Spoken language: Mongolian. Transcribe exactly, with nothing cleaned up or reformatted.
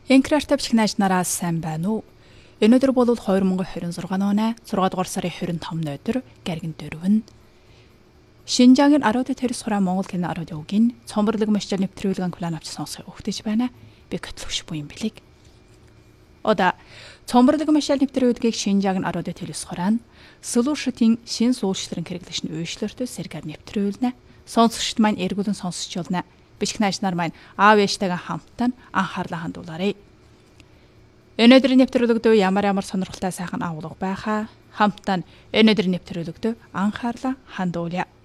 Энкрар тавьчих нааш нараас сайн байна уу? Өнөөдөр бол хоёр мың двадцать шесть оны зургаадугаар сарын двадцать том өдөр Гэргэн дөрвөн. Шинжаагийн арууд тэрс хураа Монгол кино аудиогийн цомборлог машчаар нэвтрүүлгэн план авч сонсох өгтөж байна. Би көтлөгш буян билег. Ода цомборлог машчаар нэвтрүүлгийг Шинжаагийн арууд тэрс хураа Solution-ийн шин суулчларын хэрэглэгч нь үйлчлэртөө сэргээр нэвтрүүлнэ. Сонсогчд маань эргүүлэн сонсч болно. Бичиг наашнаар маань аав ээжтэйгээ хамтдаа анхаарлаа хандуулаарай. Өнөөдрийн нэвтрүүлэгдөө ямар ямар сонирхолтой сайхан агуулга байхаа хамтдаа өнөөдрийн нэвтрүүлэгдөө анхаарлаа хандуулъя.